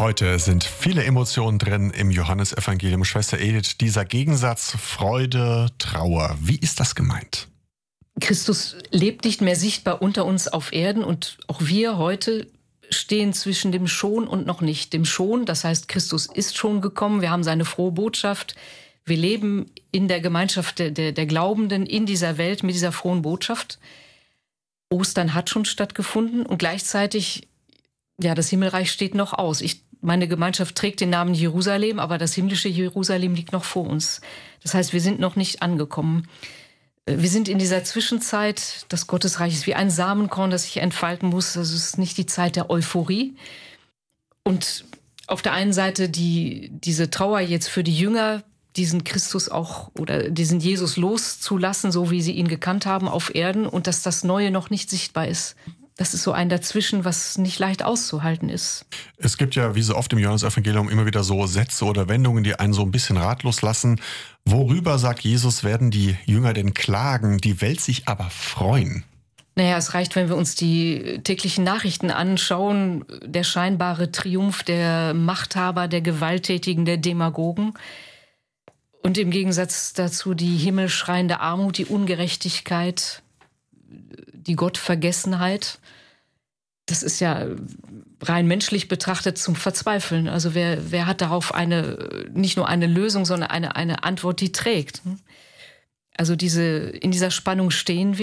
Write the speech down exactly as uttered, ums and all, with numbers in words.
Heute sind viele Emotionen drin im Johannesevangelium. Schwester Edith, dieser Gegensatz Freude, Trauer, wie ist das gemeint? Christus lebt nicht mehr sichtbar unter uns auf Erden und auch wir heute stehen zwischen dem Schon und noch nicht. Dem Schon, das heißt, Christus ist schon gekommen, wir haben seine frohe Botschaft. Wir leben in der Gemeinschaft der, der, der Glaubenden in dieser Welt mit dieser frohen Botschaft. Ostern hat schon stattgefunden und gleichzeitig, ja, das Himmelreich steht noch aus. Ich, meine Gemeinschaft trägt den Namen Jerusalem, aber das himmlische Jerusalem liegt noch vor uns. Das heißt, wir sind noch nicht angekommen. Wir sind in dieser Zwischenzeit, das Gottesreich ist wie ein Samenkorn, das sich entfalten muss. Das ist nicht die Zeit der Euphorie. Und auf der einen Seite die, diese Trauer jetzt für die Jünger, diesen Christus auch oder diesen Jesus loszulassen, so wie sie ihn gekannt haben auf Erden und dass das Neue noch nicht sichtbar ist. Das ist so ein Dazwischen, was nicht leicht auszuhalten ist. Es gibt ja, wie so oft im Johannesevangelium, immer wieder so Sätze oder Wendungen, die einen so ein bisschen ratlos lassen. Worüber, sagt Jesus, werden die Jünger denn klagen, die Welt sich aber freuen? Naja, es reicht, wenn wir uns die täglichen Nachrichten anschauen. Der scheinbare Triumph der Machthaber, der Gewalttätigen, der Demagogen. Und im Gegensatz dazu die himmelschreiende Armut, die Ungerechtigkeit, die Gottvergessenheit. Das ist ja rein menschlich betrachtet zum Verzweifeln. Also wer, wer hat darauf eine, nicht nur eine Lösung, sondern eine, eine Antwort, die trägt? Also diese, in dieser Spannung stehen wir.